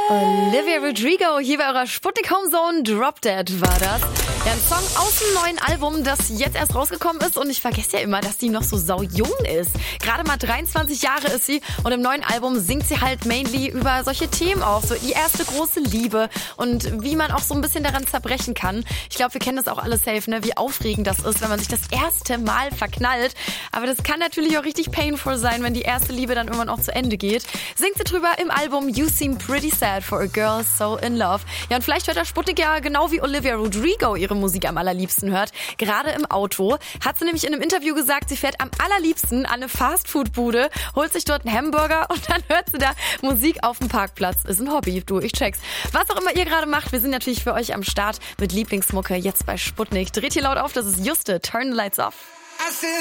Olivia Rodrigo, hier bei eurer Sputnik Home Zone, Drop Dead war das. Ja, ein Song aus dem neuen Album, das jetzt erst rausgekommen ist, und ich vergesse ja immer, dass die noch so saujung ist. Gerade mal 23 Jahre ist sie, und im neuen Album singt sie halt mainly über solche Themen auch, so die erste große Liebe und wie man auch so ein bisschen daran zerbrechen kann. Ich glaube, wir kennen das auch alle safe, ne? Wie aufregend das ist, wenn man sich das erste Mal verknallt. Aber das kann natürlich auch richtig painful sein, wenn die erste Liebe dann irgendwann auch zu Ende geht. Singt sie drüber im Album You Seem Pretty Sad for a Girl So in Love. Ja, und vielleicht hört der Sputnik ja genau wie Olivia Rodrigo ihre Musik am allerliebsten hört. Gerade im Auto. Hat sie nämlich in einem Interview gesagt, sie fährt am allerliebsten an eine Fastfood-Bude, holt sich dort einen Hamburger und dann hört sie da Musik auf dem Parkplatz. Ist ein Hobby, du, ich check's. Was auch immer ihr gerade macht, wir sind natürlich für euch am Start mit Lieblingsmucke jetzt bei Sputnik. Dreht hier laut auf, das ist Juste, Turn the Lights Off.